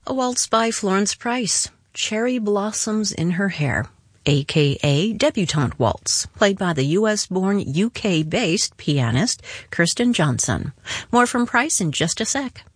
A waltz by Florence Price, Cherry Blossoms in Her Hair, a.k.a. Debutante Waltz, played by the U.S.-born, UK-based pianist Kirsten Johnson. More from Price in just a sec.